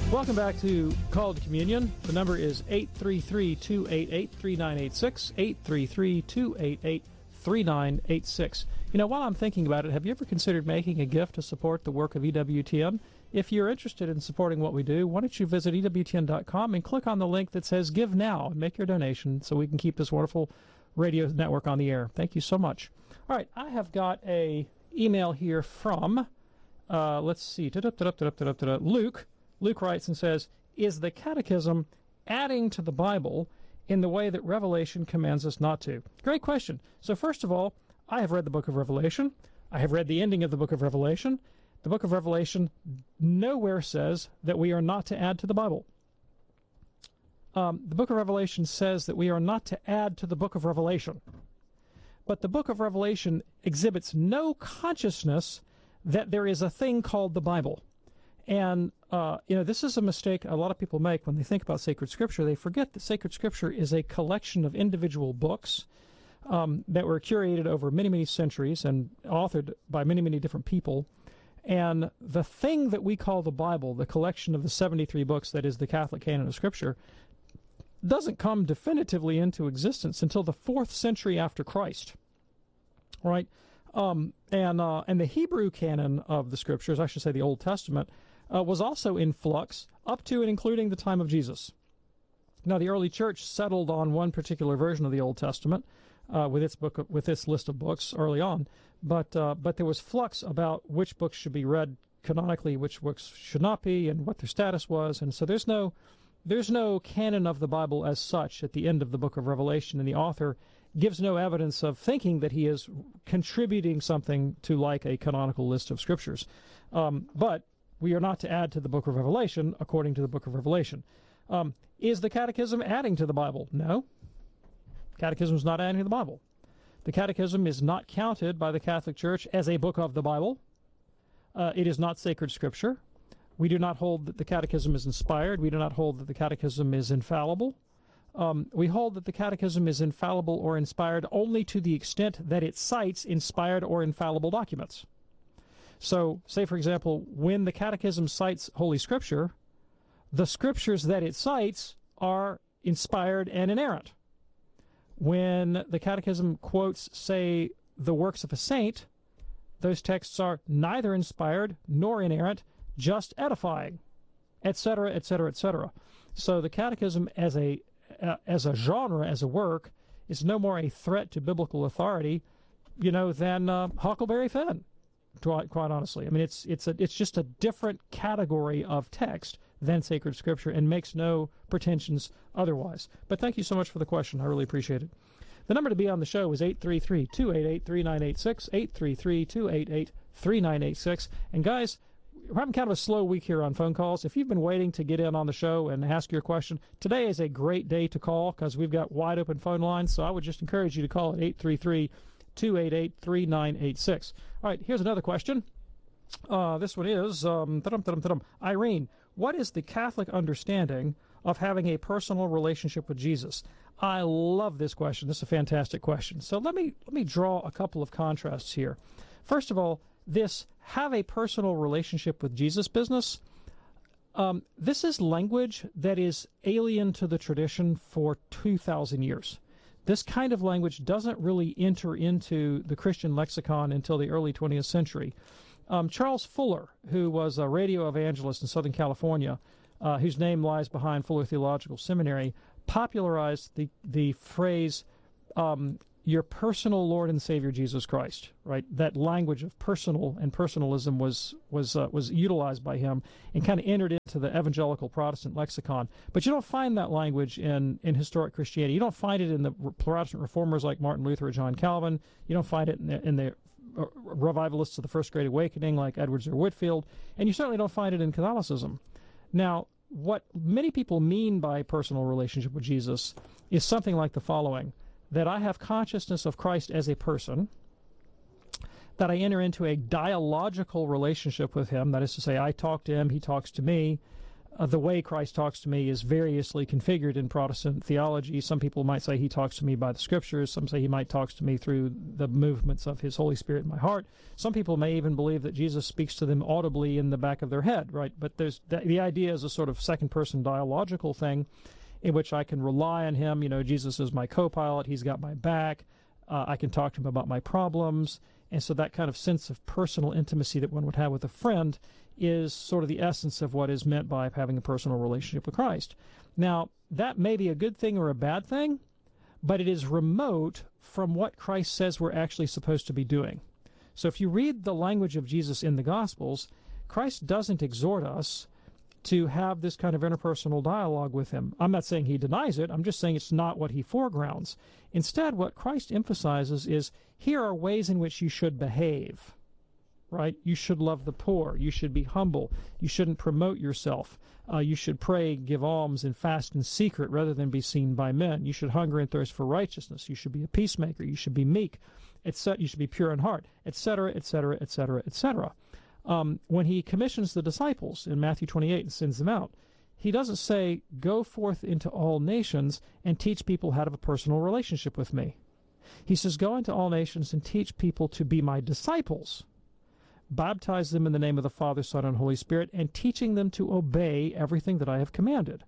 Welcome back to Call to Communion. The number is 833-288-3986, 833-288-3986. You know, while I'm thinking about it, have you ever considered making a gift to support the work of EWTN? If you're interested in supporting what we do, why don't you visit EWTN.com and click on the link that says Give Now and make your donation so we can keep this wonderful radio network on the air. Thank you so much. All right, I have got a email here from, let's see, Luke. Luke writes and says, is the Catechism adding to the Bible in the way that Revelation commands us not to? Great question. So first of all, I have read the book of Revelation. I have read the ending of the book of Revelation. The book of Revelation nowhere says that we are not to add to the Bible. The book of Revelation says that we are not to add to the book of Revelation. But the book of Revelation exhibits no consciousness that there is a thing called the Bible. And, this is a mistake a lot of people make when they think about sacred scripture. They forget that sacred scripture is a collection of individual books that were curated over many, many centuries and authored by many, many different people. And the thing that we call the Bible, the collection of the 73 books that is the Catholic canon of Scripture, doesn't come definitively into existence until the 4th century after Christ, right? And the Hebrew canon of the Scriptures, I should say the Old Testament, was also in flux up to and including the time of Jesus. Now, the early church settled on one particular version of the Old Testament with its list of books early on, but there was flux about which books should be read canonically, which books should not be, and what their status was. And so there's no canon of the Bible as such at the end of the book of Revelation, and the author gives no evidence of thinking that he is contributing something to like a canonical list of scriptures. But we are not to add to the book of Revelation according to the book of Revelation. Is the Catechism adding to the Bible? No. Catechism is not adding to the Bible. The Catechism is not counted by the Catholic Church as a book of the Bible. It is not sacred scripture. We do not hold that the Catechism is inspired. We do not hold that the Catechism is infallible. We hold that the Catechism is infallible or inspired only to the extent that it cites inspired or infallible documents. So, say, for example, when the Catechism cites Holy Scripture, the scriptures that it cites are inspired and inerrant. When the Catechism quotes, say, the works of a saint, those texts are neither inspired nor inerrant, just edifying, etc., etc., etc. So the Catechism as a genre, as a work, is no more a threat to biblical authority, than Huckleberry Finn. Quite honestly, I mean, it's just a different category of text than sacred scripture and makes no pretensions otherwise. But thank you so much for the question. I really appreciate it. The number to be on the show is 833-288-3986, 833-288-3986. And guys, we're having kind of a slow week here on phone calls. If you've been waiting to get in on the show and ask your question, today is a great day to call because we've got wide open phone lines. So I would just encourage you to call at 833-288-3986. All right, here's another question. This one is, Irene, what is the Catholic understanding of having a personal relationship with Jesus? I love this question. This is a fantastic question. So let me draw a couple of contrasts here. First of all, this have a personal relationship with Jesus business, this is language that is alien to the tradition for 2,000 years. This kind of language doesn't really enter into the Christian lexicon until the early 20th century. Charles Fuller, who was a radio evangelist in Southern California, whose name lies behind Fuller Theological Seminary, popularized the phrase, your personal Lord and Savior Jesus Christ, right? That language of personal and personalism was utilized by him and kind of entered into the evangelical Protestant lexicon. But you don't find that language in historic Christianity. You don't find it in the Protestant reformers like Martin Luther or John Calvin. You don't find it in the revivalists of the First Great Awakening like Edwards or Whitefield. And you certainly don't find it in Catholicism. Now, what many people mean by personal relationship with Jesus is something like the following: that I have consciousness of Christ as a person, that I enter into a dialogical relationship with him, that is to say, I talk to him, he talks to me, the way Christ talks to me is variously configured in Protestant theology. Some people might say he talks to me by the Scriptures. Some say he might talk to me through the movements of his Holy Spirit in my heart. Some people may even believe that Jesus speaks to them audibly in the back of their head, right? But there's the idea is a sort of second-person dialogical thing in which I can rely on him. You know, Jesus is my co-pilot. He's got my back. I can talk to him about my problems. And so that kind of sense of personal intimacy that one would have with a friend is sort of the essence of what is meant by having a personal relationship with Christ. Now, that may be a good thing or a bad thing, but it is remote from what Christ says we're actually supposed to be doing. So if you read the language of Jesus in the Gospels, Christ doesn't exhort us to have this kind of interpersonal dialogue with him. I'm not saying he denies it. I'm just saying it's not what he foregrounds. Instead, what Christ emphasizes is, here are ways in which you should behave. Right? You should love the poor. You should be humble. You shouldn't promote yourself. You should pray, give alms, and fast in secret rather than be seen by men. You should hunger and thirst for righteousness. You should be a peacemaker. You should be meek. You should be pure in heart, etc., etc., etc., etc. When he commissions the disciples in Matthew 28 and sends them out, he doesn't say, go forth into all nations and teach people how to have a personal relationship with me. He says, go into all nations and teach people to be my disciples. Baptize them in the name of the Father, Son, and Holy Spirit, and teaching them to obey everything that I have commanded.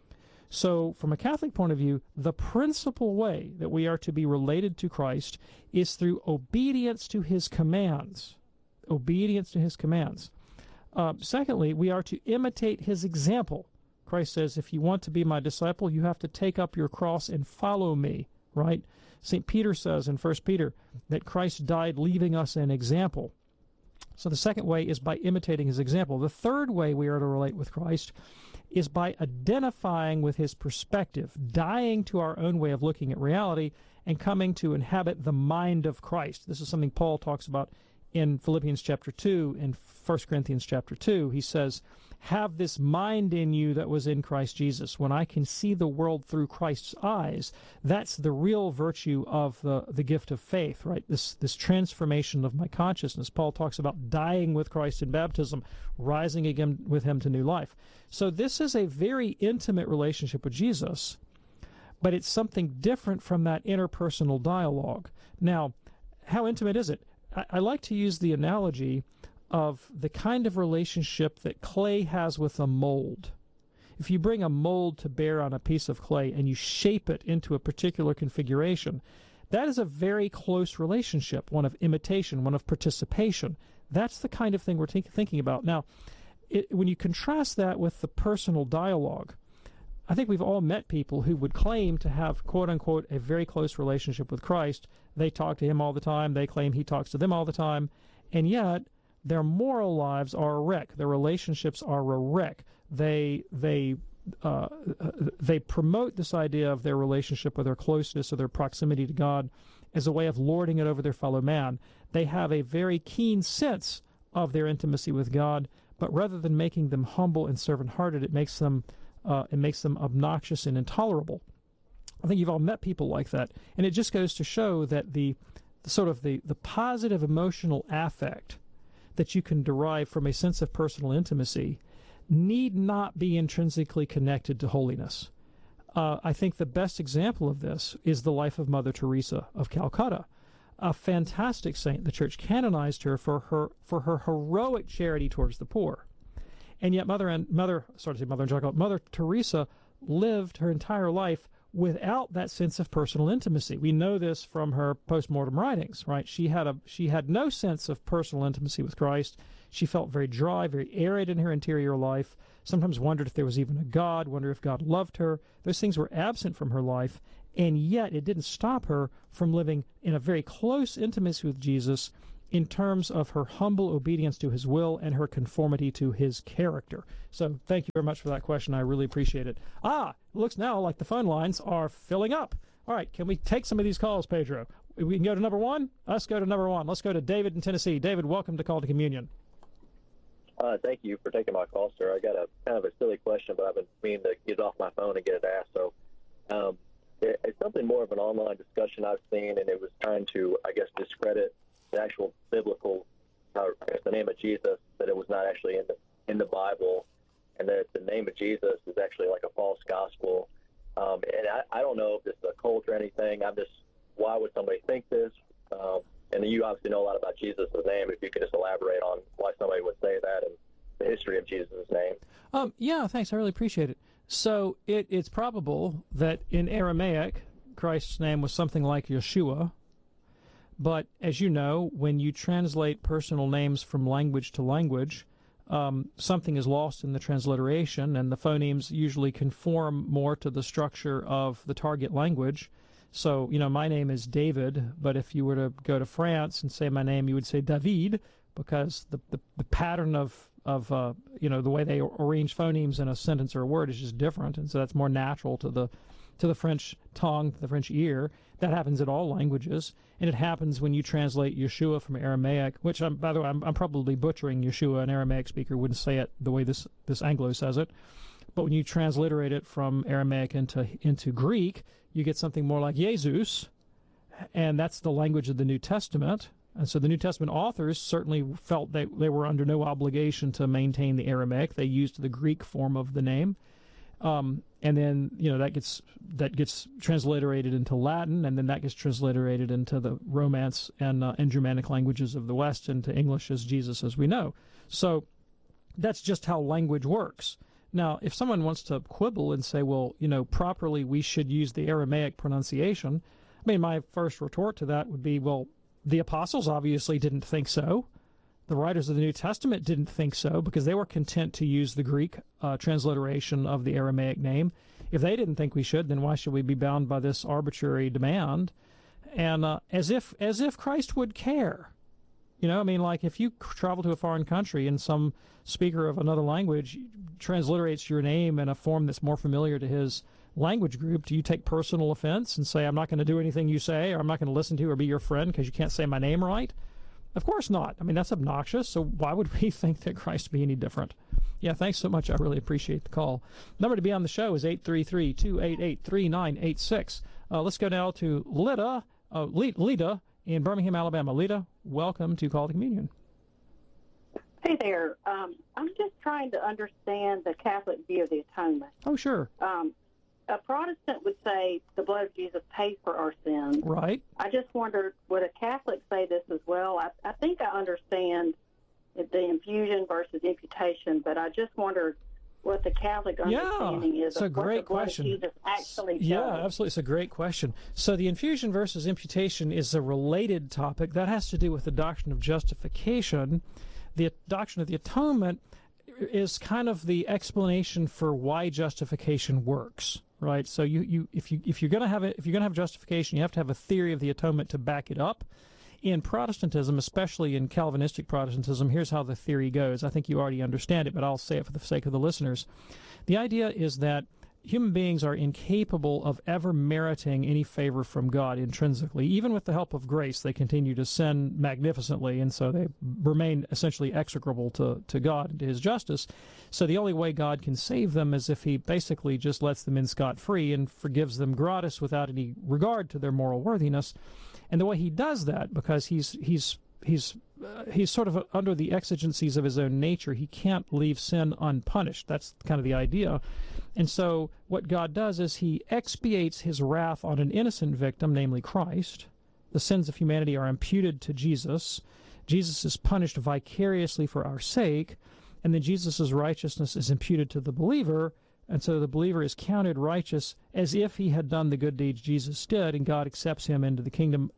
So, from a Catholic point of view, the principal way that we are to be related to Christ is through obedience to his commands. Obedience to his commands. Secondly, we are to imitate his example. Christ says, if you want to be my disciple, you have to take up your cross and follow me, right? St. Peter says in 1 Peter that Christ died leaving us an example. So the second way is by imitating his example. The third way we are to relate with Christ is by identifying with his perspective, dying to our own way of looking at reality, and coming to inhabit the mind of Christ. This is something Paul talks about in Philippians chapter 2, in 1 Corinthians chapter 2. He says, have this mind in you that was in Christ Jesus. When I can see the world through Christ's eyes, that's the real virtue of the gift of faith, right? This transformation of my consciousness. Paul talks about dying with Christ in baptism, rising again with him to new life. So this is a very intimate relationship with Jesus, but it's something different from that interpersonal dialogue. Now, how intimate is it? I like to use the analogy of the kind of relationship that clay has with a mold. If you bring a mold to bear on a piece of clay and you shape it into a particular configuration, that is a very close relationship, one of imitation, one of participation. That's the kind of thing we're thinking about. Now, when you contrast that with the personal dialogue, I think we've all met people who would claim to have, quote-unquote, a very close relationship with Christ. They talk to him all the time. They claim he talks to them all the time. And yet, their moral lives are a wreck. Their relationships are a wreck. They promote this idea of their relationship or their closeness or their proximity to God as a way of lording it over their fellow man. They have a very keen sense of their intimacy with God, but rather than making them humble and servant-hearted, it makes them obnoxious and intolerable. I think you've all met people like that, and it just goes to show that the positive emotional affect that you can derive from a sense of personal intimacy need not be intrinsically connected to holiness. I think the best example of this is the life of Mother Teresa of Calcutta, a fantastic saint. The Church canonized her for her heroic charity towards the poor. And yet Mother Teresa lived her entire life without that sense of personal intimacy. We know this from her post-mortem writings, right? She had no sense of personal intimacy with Christ. She felt very dry, very arid in her interior life, sometimes wondered if there was even a God, wondered if God loved her. Those things were absent from her life, and yet it didn't stop her from living in a very close intimacy with Jesus in terms of her humble obedience to his will and her conformity to his character. So thank you very much for that question. I really appreciate it. It looks now like the phone lines are filling up. All right, can we take some of these calls, Pedro? We can go to number one? Let's go to number one. Let's go to David in Tennessee. David, welcome to Call to Communion. Thank you for taking my call, sir. I got a kind of a silly question, but I've been meaning to get off my phone and get it asked. So it's something more of an online discussion I've seen, and it was trying to, I guess, discredit the actual biblical, the name of Jesus, that it was not actually in the Bible. and that the name of Jesus is actually like a false gospel. And I don't know if this is a cult or anything. Why would somebody think this? And you obviously know a lot about Jesus' name. If you could just elaborate on why somebody would say that and the history of Jesus' name. Yeah, thanks. I really appreciate it. So it's probable that in Aramaic, Christ's name was something like Yeshua. But as you know, when you translate personal names from language to language, something is lost in the transliteration, and the phonemes usually conform more to the structure of the target language. So, my name is David, but if you were to go to France and say my name, you would say David, because the pattern of the way they arrange phonemes in a sentence or a word is just different, and so that's more natural to the French tongue, the French ear. That happens in all languages, and it happens when you translate Yeshua from Aramaic, which, by the way, I'm probably butchering Yeshua. An Aramaic speaker wouldn't say it the way this Anglo says it. But when you transliterate it from Aramaic into Greek, you get something more like Jesus, and that's the language of the New Testament. And so the New Testament authors certainly felt they were under no obligation to maintain the Aramaic. They used the Greek form of the name. And then, that gets transliterated into Latin, and then that gets transliterated into the Romance and Germanic languages of the West, into English as Jesus as we know. So that's just how language works. Now, if someone wants to quibble and say, well, properly we should use the Aramaic pronunciation, my first retort to that would be, well, the apostles obviously didn't think so. The writers of the New Testament didn't think so, because they were content to use the Greek transliteration of the Aramaic name. If they didn't think we should, then why should we be bound by this arbitrary demand? And as if Christ would care. Like if you travel to a foreign country and some speaker of another language transliterates your name in a form that's more familiar to his language group, do you take personal offense and say, I'm not going to do anything you say, or I'm not going to listen to or be your friend because you can't say my name right? Of course not. That's obnoxious, so why would we think that Christ be any different? Yeah, thanks so much. I really appreciate the call. Number to be on the show is 833-288-3986. Let's go now to Lita in Birmingham, Alabama. Lita, welcome to Call to Communion. Hey there. I'm just trying to understand the Catholic view of the atonement. Oh, sure. A Protestant would say the blood of Jesus pays for our sins. Right. I just wondered, would a Catholic say this as well? I think I understand the infusion versus imputation, but I just wondered what the Catholic understanding is of what the blood of Jesus actually does. Yeah, absolutely. It's a great question. So the infusion versus imputation is a related topic. That has to do with the doctrine of justification. The doctrine of the atonement is kind of the explanation for why justification works. Right, so if you're going to have justification, you have to have a theory of the atonement to back it up. In Protestantism, especially in Calvinistic Protestantism, here's how the theory goes. I think you already understand it, but I'll say it for the sake of the listeners. The idea is that human beings are incapable of ever meriting any favor from God intrinsically. Even with the help of grace, they continue to sin magnificently, and so they remain essentially execrable to God and to his justice. So the only way God can save them is if he basically just lets them in scot-free and forgives them gratis without any regard to their moral worthiness. And the way he does that, because he's sort of under the exigencies of his own nature, he can't leave sin unpunished. That's kind of the idea. And so what God does is he expiates his wrath on an innocent victim, namely Christ. The sins of humanity are imputed to Jesus. Jesus is punished vicariously for our sake, and then Jesus' righteousness is imputed to the believer, and so the believer is counted righteous as if he had done the good deeds Jesus did, and God accepts him into the kingdom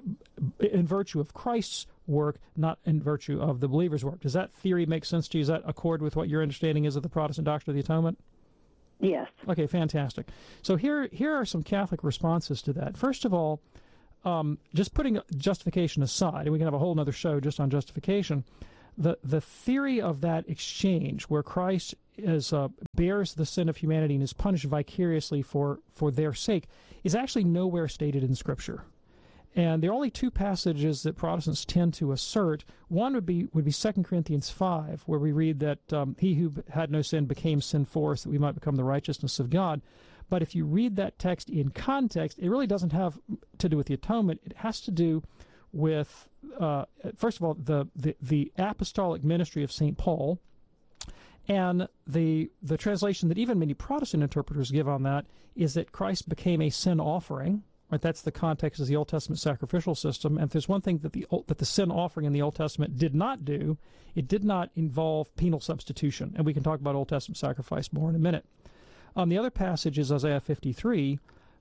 in virtue of Christ's work, not in virtue of the believer's work. Does that theory make sense to you? Does that accord with what your understanding is of the Protestant doctrine of the atonement? Yes. Okay, fantastic. So here are some Catholic responses to that. First of all, just putting justification aside, and we can have a whole other show just on justification, the theory of that exchange where Christ bears the sin of humanity and is punished vicariously for their sake is actually nowhere stated in Scripture. And there are only two passages that Protestants tend to assert. One would be 2 Corinthians 5, where we read that he who had no sin became sin for us, that we might become the righteousness of God. But if you read that text in context, it really doesn't have to do with the atonement. It has to do with, first of all, the apostolic ministry of St. Paul, And the translation that even many Protestant interpreters give on that is that Christ became a sin offering. Right, that's the context of the Old Testament sacrificial system. And if there's one thing that the sin offering in the Old Testament did not do, it did not involve penal substitution. And we can talk about Old Testament sacrifice more in a minute. The other passage is Isaiah 53,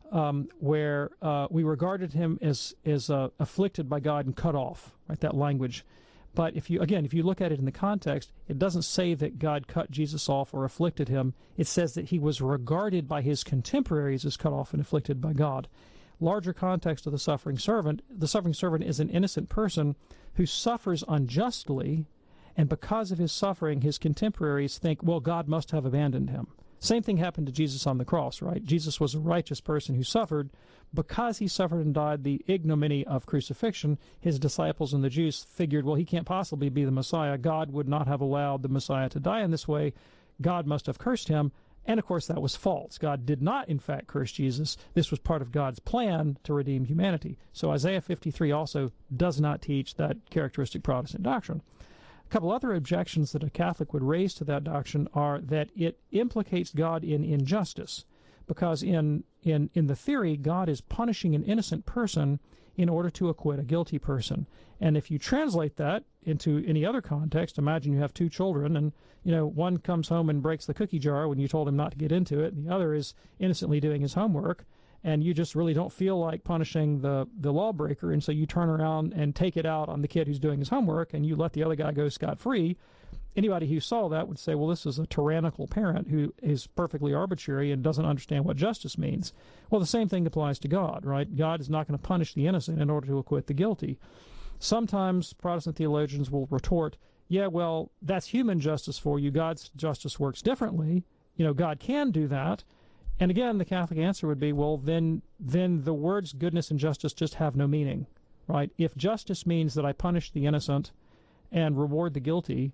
where we regarded him as afflicted by God and cut off. Right, that language. But if you look at it in the context, it doesn't say that God cut Jesus off or afflicted him. It says that he was regarded by his contemporaries as cut off and afflicted by God. Larger context of the suffering servant is an innocent person who suffers unjustly, and because of his suffering, his contemporaries think, well, God must have abandoned him. Same thing happened to Jesus on the cross, right? Jesus was a righteous person who suffered. Because he suffered and died the ignominy of crucifixion, his disciples and the Jews figured, well, he can't possibly be the Messiah. God would not have allowed the Messiah to die in this way. God must have cursed him. And, of course, that was false. God did not, in fact, curse Jesus. This was part of God's plan to redeem humanity. So Isaiah 53 also does not teach that characteristic Protestant doctrine. A couple other objections that a Catholic would raise to that doctrine are that it implicates God in injustice, because in the theory, God is punishing an innocent person in order to acquit a guilty person. And if you translate that into any other context, imagine you have two children, and one comes home and breaks the cookie jar when you told him not to get into it, and the other is innocently doing his homework, and you just really don't feel like punishing the lawbreaker, and so you turn around and take it out on the kid who's doing his homework, and you let the other guy go scot-free. Anybody who saw that would say, well, this is a tyrannical parent who is perfectly arbitrary and doesn't understand what justice means. Well, the same thing applies to God, right? God is not going to punish the innocent in order to acquit the guilty. Sometimes Protestant theologians will retort, yeah, well, that's human justice for you. God's justice works differently. God can do that. And again, the Catholic answer would be, well, then the words goodness and justice just have no meaning, right? If justice means that I punish the innocent and reward the guilty,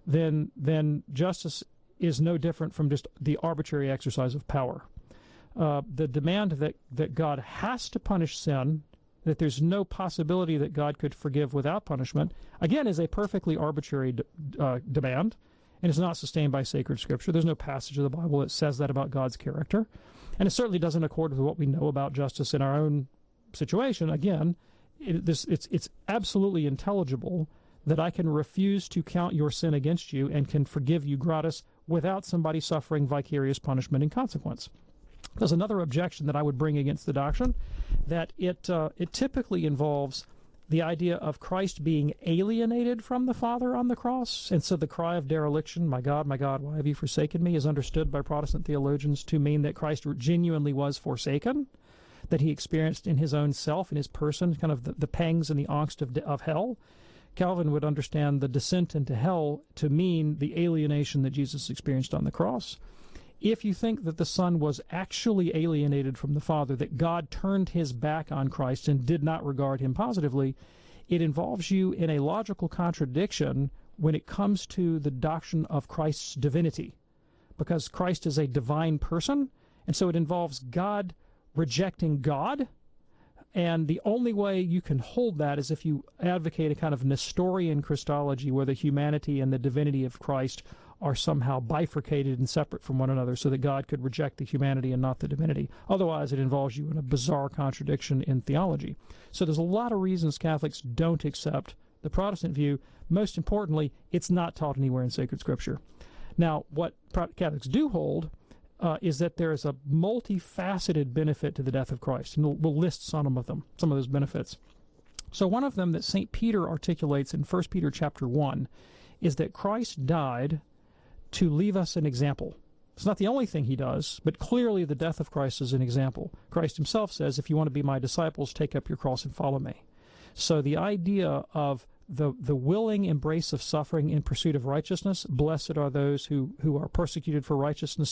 then justice is no different from just the arbitrary exercise of power. The demand that God has to punish sin, that there's no possibility that God could forgive without punishment, again, is a perfectly arbitrary demand, and it's not sustained by sacred Scripture. There's no passage of the Bible that says that about God's character, and it certainly doesn't accord with what we know about justice in our own situation. Again, it's absolutely intelligible that I can refuse to count your sin against you and can forgive you gratis without somebody suffering vicarious punishment in consequence. There's another objection that I would bring against the doctrine, that it typically involves the idea of Christ being alienated from the Father on the cross. And so the cry of dereliction, my God, why have you forsaken me, is understood by Protestant theologians to mean that Christ genuinely was forsaken, that he experienced in his own self, in his person, kind of the pangs and the angst of hell. Calvin would understand the descent into hell to mean the alienation that Jesus experienced on the cross. If you think that the Son was actually alienated from the Father, that God turned his back on Christ and did not regard him positively, it involves you in a logical contradiction when it comes to the doctrine of Christ's divinity, because Christ is a divine person, and so it involves God rejecting God. And the only way you can hold that is if you advocate a kind of Nestorian Christology where the humanity and the divinity of Christ are somehow bifurcated and separate from one another so that God could reject the humanity and not the divinity. Otherwise, it involves you in a bizarre contradiction in theology. So there's a lot of reasons Catholics don't accept the Protestant view. Most importantly, it's not taught anywhere in sacred Scripture. Now, what Catholics do hold is that there is a multifaceted benefit to the death of Christ, and we'll list some of those benefits. So one of them that St. Peter articulates in 1 Peter chapter 1 is that Christ died to leave us an example. It's not the only thing he does, but clearly the death of Christ is an example. Christ himself says, if you want to be my disciples, take up your cross and follow me. So the idea of the willing embrace of suffering in pursuit of righteousness, blessed are those who are persecuted for righteousness'